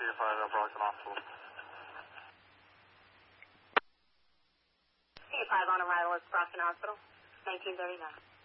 5 at Brockton Hospital. C5 on arrival at Brockton Hospital, 1939.